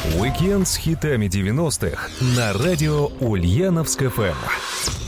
Уикенд с хитами 90-х на радио Ульяновск ФМ.